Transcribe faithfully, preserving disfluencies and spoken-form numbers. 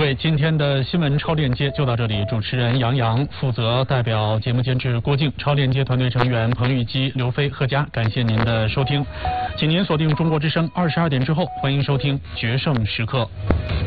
位，今天的新闻超链接就到这里。主持人杨洋，负责代表节目监制郭靖，超链接团队成员彭玉基、刘飞、贺佳，感谢您的收听，请您锁定中国之声，二十二点之后，欢迎收听《决胜时刻》。